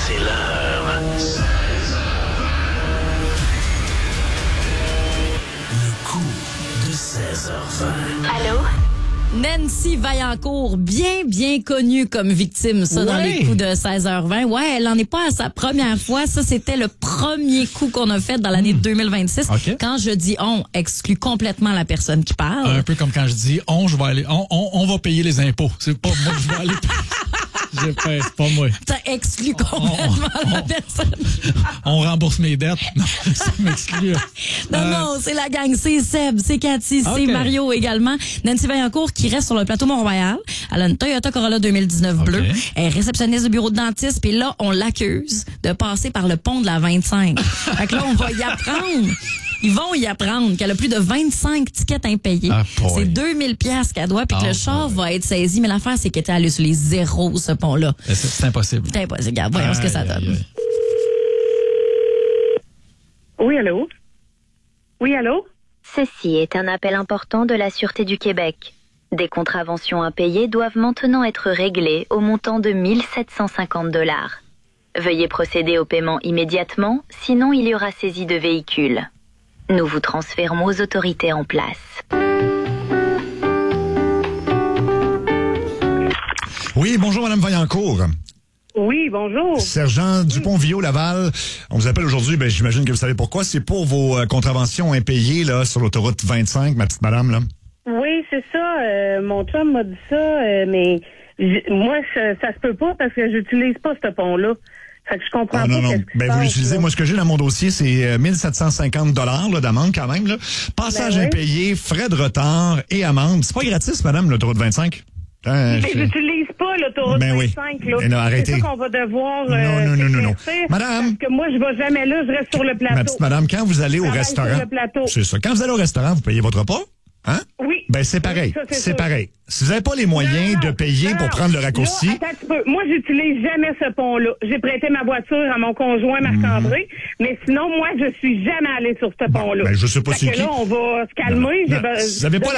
C'est l'heure. Le coup de 16h20. Allô? Nancy Vaillancourt, bien connue comme victime, ça, dans les coups de 16h20. Ouais, elle en est pas à sa première fois. Ça, c'était le premier coup qu'on a fait dans l'année 2026. Okay. Quand je dis on, exclut complètement la personne qui parle. Un peu comme quand je dis je vais aller, on va payer les impôts. C'est pas moi que je vais aller payer. C'est pas moi. T'as exclu complètement la personne. On rembourse mes dettes. Non, ça m'exclut. Non, c'est la gang. C'est Seb, c'est Cathy, c'est Okay. Mario également. Nancy Vaillancourt qui reste sur le plateau Mont-Royal. Elle a une Toyota Corolla 2019 bleue. Okay. Elle est réceptionniste de bureau de dentiste. Puis là, on l'accuse de passer par le pont de la 25. Fait que là, on va y apprendre. Ils vont y apprendre qu'elle a plus de 25 tickets impayés. Ah, c'est 2000 pièces qu'elle doit, puis que le char va être saisi. Mais l'affaire, c'est qu'elle était allée sur les zéros, ce pont-là. C'est impossible. C'est impossible. Regarde, voyons ce que ça donne. Oui, allô? Oui, allô? Ceci est un appel important de la Sûreté du Québec. Des contraventions impayées doivent maintenant être réglées au montant de 1 750 $. Veuillez procéder au paiement immédiatement, sinon il y aura saisie de véhicule. Nous vous transférons aux autorités en place. Oui, bonjour Madame Vaillancourt. Oui, bonjour. Sergent Dupont-Viault-Laval. On vous appelle aujourd'hui, j'imagine que vous savez pourquoi. C'est pour vos contraventions impayées là sur l'autoroute 25, ma petite madame, là. Oui, c'est ça. Mon chum m'a dit ça, mais moi, ça se peut pas parce que j'utilise pas ce pont-là. Fait que je comprends pas. Non. Qu'est-ce qui se Vous passe, l'utilisez. là. Moi, ce que j'ai dans mon dossier, c'est 1750 $ d'amende quand même, là. Passage Ben oui. impayé, frais de retard et amende. C'est pas gratis, madame, l'autoroute 25. Mais j'utilise pas l'autoroute Ben oui. 25, là. Mais non, arrêtez. C'est ça qu'on va devoir Non. s'éclaircir, Madame. Parce que moi, je vais jamais là, je reste sur le plateau. Ma petite madame, quand vous allez au Je travaille restaurant, sur le plateau. c'est ça. Quand vous allez au restaurant, vous payez votre repas? Hein? Oui. Ben, c'est pareil. Ça, c'est sûr. pareil. Si vous n'avez pas les moyens Non, de payer pour non. prendre le raccourci. Là, attends un petit peu. Moi, j'utilise jamais ce pont-là. J'ai prêté ma voiture à mon conjoint Marc-André, mais sinon, moi, je suis jamais allée sur ce pont-là. Ben, je sais pas Fait c'est que qui. là, on va se calmer. Non, vous avez pas